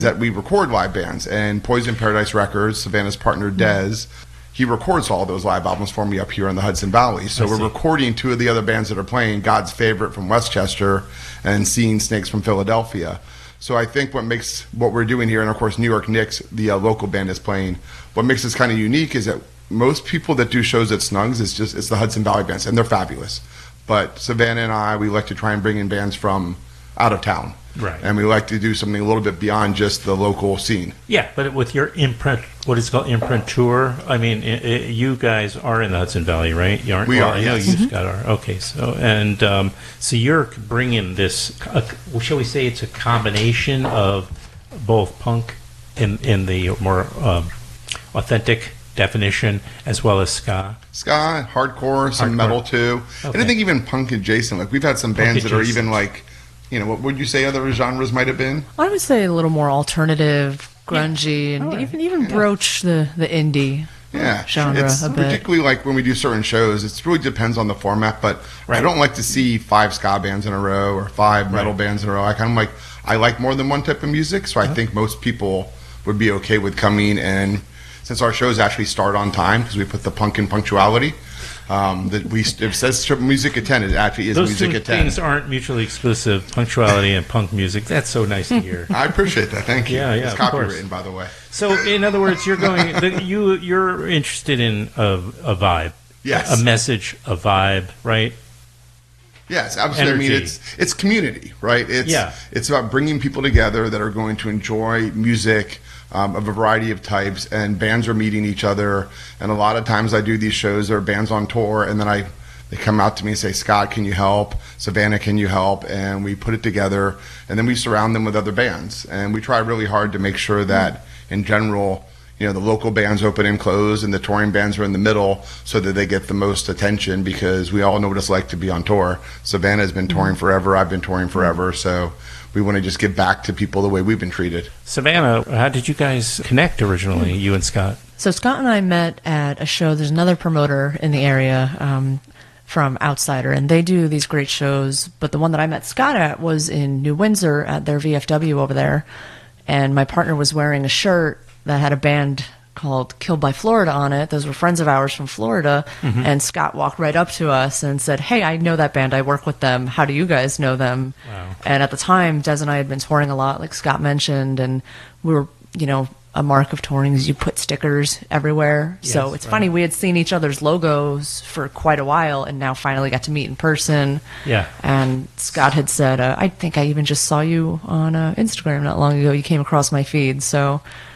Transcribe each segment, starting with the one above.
that we record live bands, and Poison Paradise Records, Savannah's partner Dez, he records all those live albums for me up here in the Hudson Valley. So we're recording two of the other bands that are playing, God's Favorite from Westchester and Seeing Snakes from Philadelphia. So I think what makes what we're doing here, and of course New York Knicks, the local band is playing, what makes this kind of unique is that most people that do shows at Snugs, it's the Hudson Valley bands, and they're fabulous. But Savannah and we like to try and bring in bands from out of town. Right. And we like to do something a little bit beyond just the local scene. Yeah, but with your imprint, what is called imprint tour, I mean, you guys are in the Hudson Valley, right? You aren't? We are, I know yes. you got are. Okay, so, and so you're bringing this, shall we say it's a combination of both punk in the more authentic definition as well as ska? Ska, hardcore, some metal too. Okay. And I think even punk adjacent. Like we've had some bands that are even like, you know, what would you say other genres might have been? I would say a little more alternative, grungy, and even broach the indie genre it's a bit. Particularly like when we do certain shows, it really depends on the format, but I don't like to see 5 ska bands in a row or 5 metal bands in a row. I like more than one type of music, so I think most people would be okay with coming, and since our shows actually start on time because we put the punk in punctuality, it says music at 10. It actually is music at 10. Those two things aren't mutually exclusive, punctuality and punk music. That's so nice to hear. I appreciate that. Thank you. Yeah, it's copywritten, by the way. So, in other words, you're interested in a vibe. Yes. A message, a vibe, right? Yes, absolutely. Energy. I mean, it's community, right? It's about bringing people together that are going to enjoy music of a variety of types, and bands are meeting each other. And a lot of times I do these shows, there are bands on tour, and then they come out to me and say, Scott, can you help? Savannah, can you help? And we put it together, and then we surround them with other bands. And we try really hard to make sure that, in general, you know, the local bands open and close, and the touring bands are in the middle so that they get the most attention, because we all know what it's like to be on tour. Savannah's been touring forever. I've been touring forever. So we want to just give back to people the way we've been treated. Savannah, how did you guys connect originally, you and Scott? So Scott and I met at a show. There's another promoter in the area from Outsider, and they do these great shows. But the one that I met Scott at was in New Windsor at their VFW over there. And my partner was wearing a shirt that had a band called Killed by Florida on it. Those were friends of ours from Florida. Mm-hmm. And Scott walked right up to us and said, hey, I know that band. I work with them. How do you guys know them? Wow. And at the time, Des and I had been touring a lot, like Scott mentioned, and we were, you know, a mark of touring is you put stickers everywhere. Yes, so it's funny, we had seen each other's logos for quite a while and now finally got to meet in person. Yeah. And Scott had said, I think I even just saw you on Instagram not long ago. You came across my feed. So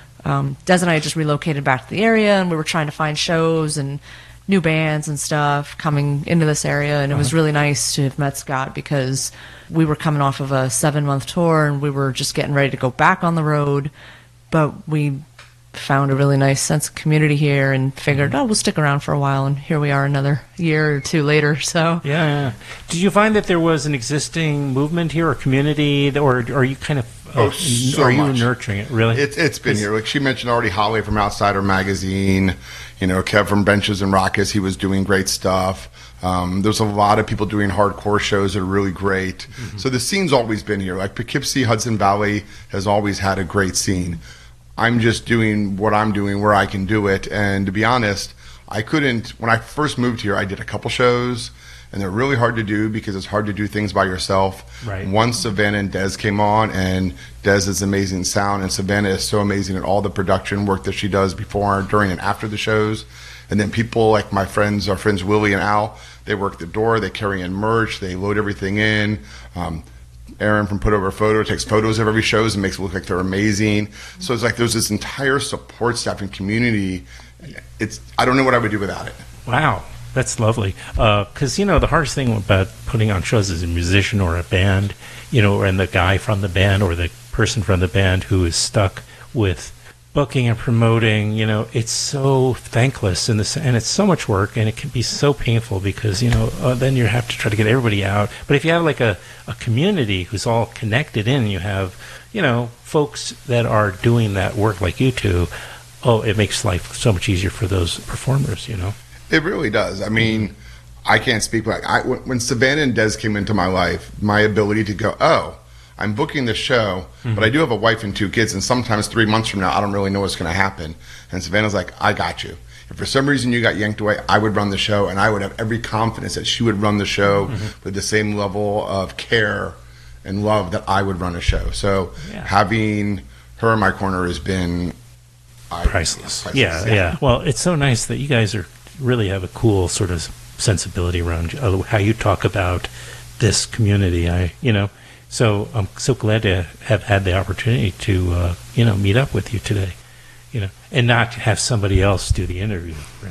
Des and I had just relocated back to the area, and we were trying to find shows and new bands and stuff coming into this area, and it was really nice to have met Scott because we were coming off of a 7-month tour, and we were just getting ready to go back on the road, but we found a really nice sense of community here and figured, we'll stick around for a while, and here we are another year or two later. So yeah. Did you find that there was an existing movement here or community, or are you kind of so you much. Nurturing it? Really, it's been here. Like she mentioned already, Holly from Outsider Magazine, you know, Kev from Benches and Rockets, he was doing great stuff. There's a lot of people doing hardcore shows that are really great. Mm-hmm. So the scene's always been here. Like Poughkeepsie, Hudson Valley has always had a great scene. I'm just doing what I'm doing where I can do it. And to be honest, I couldn't, when I first moved here, I did a couple shows, and they're really hard to do because it's hard to do things by yourself. Right. Once Savannah and Des came on, and Des is amazing sound, and Savannah is so amazing at all the production work that she does before, during, and after the shows. And then people like our friends Willie and Al, they work the door, they carry in merch, they load everything in. Aaron from Put Over Photo takes photos of every shows and makes it look like they're amazing. So it's like there's this entire support staff and community. I don't know what I would do without it. Wow, that's lovely. Because, you know, the hardest thing about putting on shows as a musician or a band, you know, and the guy from the band or the person from the band who is stuck with booking and promoting, you know, it's so thankless and it's so much work, and it can be so painful because, you know, then you have to try to get everybody out. But if you have like a community who's all connected in, you have, you know, folks that are doing that work like you two, it makes life so much easier for those performers, you know? It really does. I mean, I can't speak when Savannah and Des came into my life, my ability to go, I'm booking the show, but I do have a wife and 2 kids, and sometimes 3 months from now, I don't really know what's going to happen. And Savannah's like, I got you. If for some reason you got yanked away, I would run the show, and I would have every confidence that she would run the show with the same level of care and love that I would run a show. So having her in my corner has been priceless. Yeah. Well, it's so nice that you guys really have a cool sort of sensibility around how you talk about this community. So I'm so glad to have had the opportunity to meet up with you today. And not have somebody else do the interview.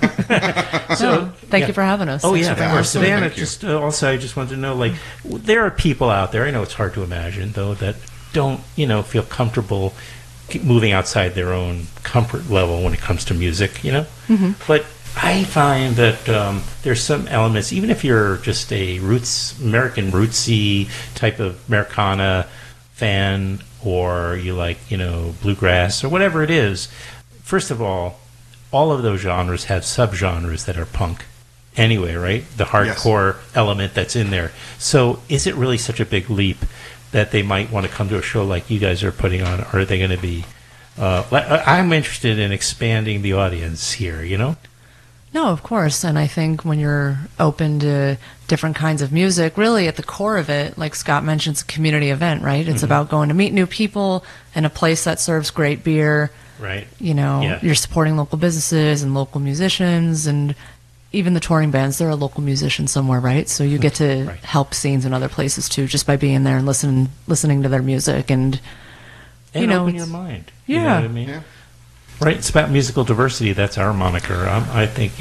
So thank you for having us. Oh, yeah, of course. Savannah, I just wanted to know, there are people out there, I know it's hard to imagine, though, that don't, feel comfortable moving outside their own comfort level when it comes to music, But I find that there's some elements, even if you're just a American rootsy type of Americana fan, or you like, bluegrass or whatever it is. First of all of those genres have subgenres that are punk anyway, right? The hardcore element that's in there. So is it really such a big leap that they might want to come to a show like you guys are putting on? Or are they going to be... I'm interested in expanding the audience here, No, of course. And I think when you're open to different kinds of music, really at the core of it, like Scott mentioned, it's a community event, right? It's about going to meet new people in a place that serves great beer. Right. You're supporting local businesses and local musicians, and even the touring bands, they're a local musician somewhere, right? So you get to help scenes in other places too, just by being there and listening to their music and open your mind. Yeah. You know what I mean? Yeah. Right, it's about musical diversity. That's our moniker. I think,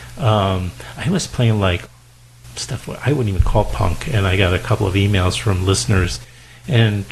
I was playing stuff I wouldn't even call punk, and I got a couple of emails from listeners, and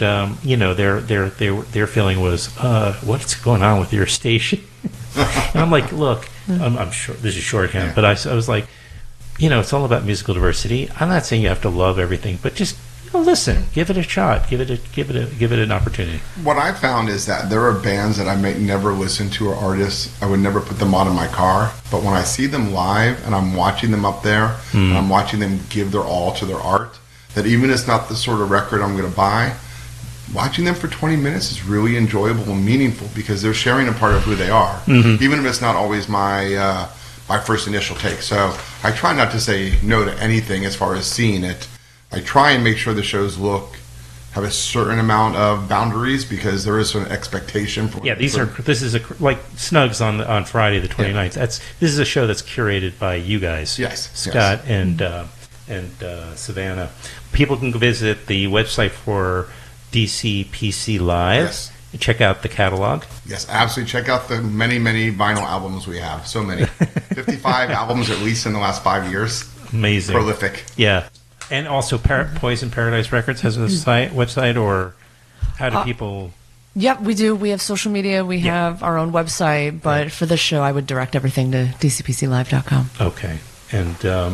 their feeling was, what's going on with your station? And I'm like, look, I'm sure this is shorthand, but I was like, it's all about musical diversity. I'm not saying you have to love everything, but just listen, give it a shot, give it an opportunity. What I found is that there are bands that I may never listen to, or artists I would never put them on in my car, but when I see them live and I'm watching them up there and I'm watching them give their all to their art, that even if it's not the sort of record I'm going to buy, watching them for 20 minutes is really enjoyable and meaningful because they're sharing a part of who they are, even if it's not always my first initial take. So I try not to say no to anything as far as seeing it. I try and make sure the shows have a certain amount of boundaries because there is an expectation for. Yeah, this is like Snugs on Friday the 29th. This is a show that's curated by you guys. Yes, Scott and Savannah. People can visit the website for DCPC Live. Yes. Check out the catalog. Yes, absolutely. Check out the many, many vinyl albums we have. So many. 55 albums at least in the last 5 years. Amazing. Prolific. Yeah. And also, Poison Paradise Records has a website, or how do people... Yep, we do. We have social media. We have our own website. But for this show, I would direct everything to dcpclive.com. Okay. And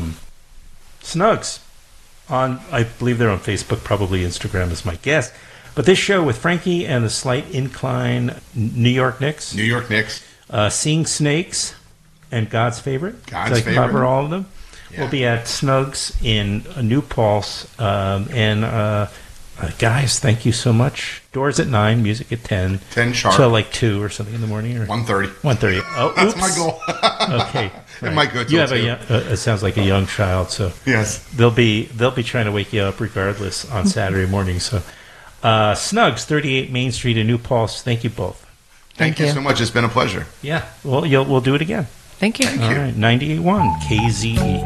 Snugs, I believe they're on Facebook, probably Instagram is my guess. But this show with Frankie and the Slight Incline New York Knicks. New York Knicks. Seeing Snakes and God's Favorite. God's Favorite. Cover all of them. Yeah. We'll be at Snugs in New Paltz. Guys, thank you so much. Doors at 9, music at 10. 10 sharp. So 2 or something in the morning? Or 1:30. 1:30. Oh, that's oops. my goal. Okay. It might go you have too. it sounds like a young child, so yes, they'll be trying to wake you up regardless on Saturday morning. So Snugs, 38 Main Street in New Paltz. Thank you both. Thank you so much. It's been a pleasure. Yeah. Well, we'll do it again. Thank you. All right. 98.1 KZE.